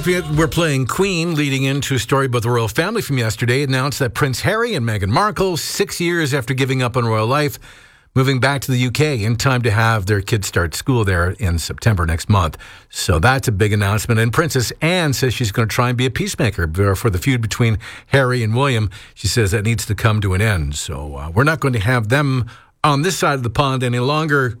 We're playing Queen, leading into a story about the royal family from yesterday. It announced that Prince Harry and Meghan Markle, 6 years after giving up on royal life, moving back to the UK in time to have their kids start school there in September next month. So that's a big announcement. And Princess Anne says she's going to try and be a peacemaker for the feud between Harry and William. She says that needs to come to an end. So we're not going to have them on this side of the pond any longer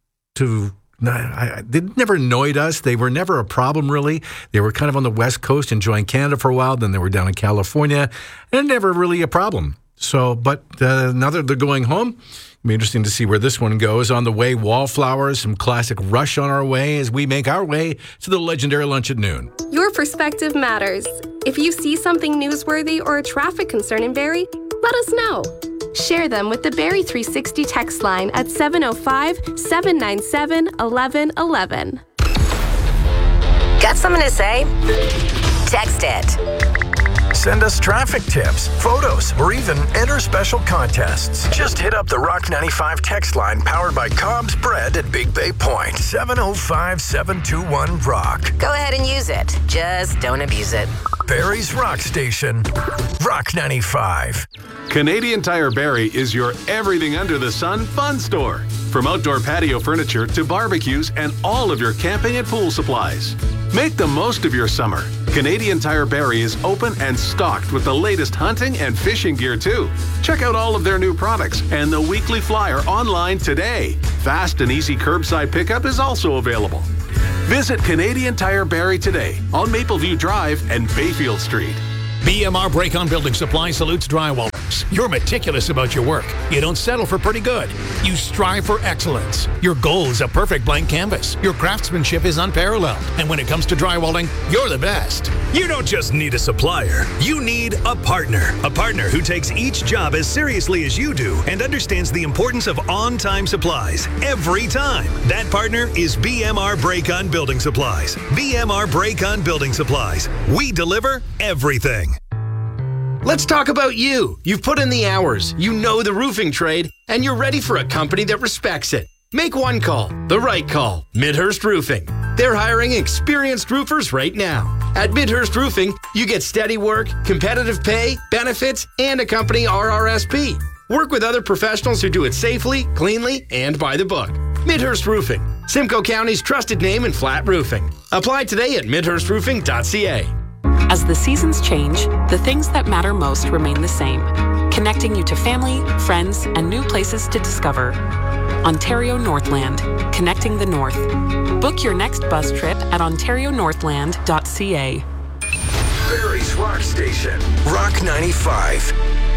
they never annoyed us. They were never a problem, really. They were kind of on the West Coast, enjoying Canada for a while. Then they were down in California, and never really a problem. So, but now that they're going home, it'll be interesting to see where this one goes. On the way, Wallflowers, some classic Rush on our way as we make our way to the legendary lunch at noon. Your perspective matters. If you see something newsworthy or a traffic concern in Barrie, let us know. Share them with the Barrie 360 text line at 705-797-1111. Got something to say? Text it. Send us traffic tips, photos, or even enter special contests. Just hit up the Rock 95 text line powered by Cobb's Bread at Big Bay Point. 705-721-ROCK. Go ahead and use it. Just don't abuse it. Barrie's Rock Station. Rock 95. Canadian Tire Barrie is your everything under the sun fun store. From outdoor patio furniture to barbecues and all of your camping and pool supplies. Make the most of your summer. Canadian Tire Barrie is open and stocked with the latest hunting and fishing gear too. Check out all of their new products and the weekly flyer online today. Fast and easy curbside pickup is also available. Visit Canadian Tire Barrie today on Mapleview Drive and Bayfield Street. BMR Break-On Building Supply salutes drywallers. You're meticulous about your work. You don't settle for pretty good. You strive for excellence. Your goal is a perfect blank canvas. Your craftsmanship is unparalleled. And when it comes to drywalling, you're the best. You don't just need a supplier. You need a partner. A partner who takes each job as seriously as you do and understands the importance of on-time supplies every time. That partner is BMR Break-On Building Supplies. BMR Break-On Building Supplies. We deliver everything. Let's talk about you. You've put in the hours, you know the roofing trade, and you're ready for a company that respects it. Make one call, the right call, Midhurst Roofing. They're hiring experienced roofers right now. At Midhurst Roofing, you get steady work, competitive pay, benefits, and a company RRSP. Work with other professionals who do it safely, cleanly, and by the book. Midhurst Roofing, Simcoe County's trusted name in flat roofing. Apply today at midhurstroofing.ca. As the seasons change, the things that matter most remain the same. Connecting you to family, friends, and new places to discover. Ontario Northland, connecting the North. Book your next bus trip at ontarionorthland.ca. Barrie's Rock Station. Rock 95.